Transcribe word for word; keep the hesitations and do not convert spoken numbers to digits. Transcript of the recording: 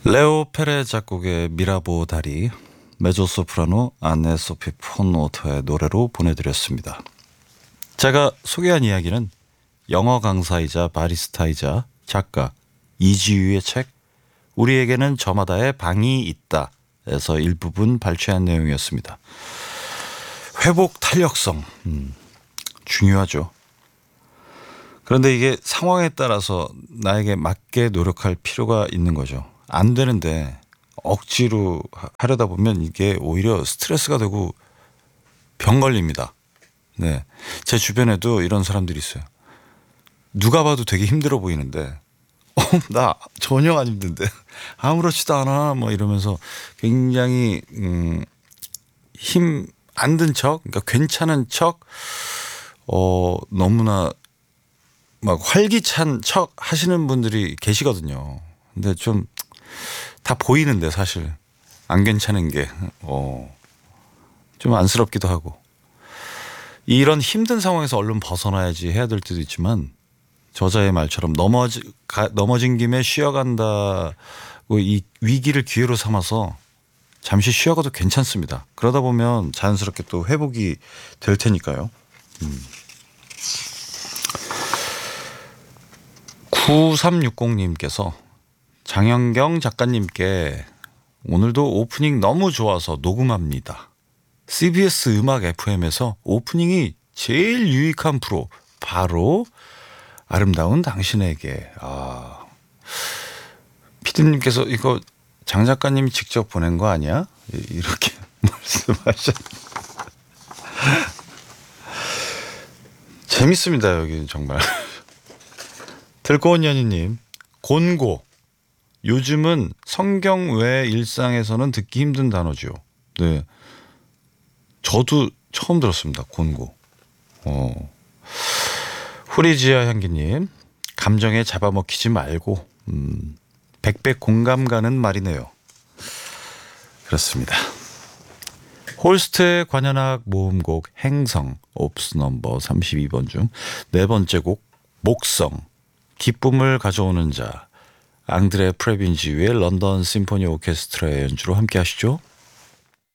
레오 페레 작곡의 미라보 다리, 메조소프라노 안네 소피 폰오터의 노래로 보내드렸습니다. 제가 소개한 이야기는 영어 강사이자 바리스타이자 작가 이지유의 책 우리에게는 저마다의 방이 있다 에서 일부분 발췌한 내용이었습니다. 회복 탄력성, 음, 중요하죠. 그런데 이게 상황에 따라서 나에게 맞게 노력할 필요가 있는 거죠. 안 되는데 억지로 하려다 보면 이게 오히려 스트레스가 되고 병 걸립니다. 네, 제 주변에도 이런 사람들이 있어요. 누가 봐도 되게 힘들어 보이는데 어, 나 전혀 안 힘든데 아무렇지도 않아 뭐 이러면서 굉장히 음, 힘 안 든 척, 그러니까 괜찮은 척, 어, 너무나 막 활기찬 척 하시는 분들이 계시거든요. 근데 좀 다 보이는데 사실 안 괜찮은 게, 어, 좀 안쓰럽기도 하고. 이런 힘든 상황에서 얼른 벗어나야지 해야 될 때도 있지만 저자의 말처럼 넘어지, 가, 넘어진 김에 쉬어간다고 이 위기를 기회로 삼아서 잠시 쉬어가도 괜찮습니다. 그러다 보면 자연스럽게 또 회복이 될 테니까요. 음. 구삼육공님께서 장현경 작가님께 오늘도 오프닝 너무 좋아서 녹음합니다. 씨비에스 음악 에프엠에서 오프닝이 제일 유익한 프로 바로 아름다운 당신에게. 아, 피디님께서 이거 장 작가님이 직접 보낸 거 아니야? 이렇게 말씀하셨. 재밌습니다 여기 정말. 들고온 연희님, 곤고. 요즘은 성경 외 일상에서는 듣기 힘든 단어죠. 네, 저도 처음 들었습니다. 곤고. 어. 후리지아 향기님, 감정에 잡아먹히지 말고 음, 백배 공감 가는 말이네요. 그렇습니다. 홀스트의 관현악 모음곡 행성 옵스 넘버 삼십이 번 중 네 번째 곡 목성, 기쁨을 가져오는 자, 앙드레 프레빈지유의 런던 심포니 오케스트라의 연주로 함께 하시죠.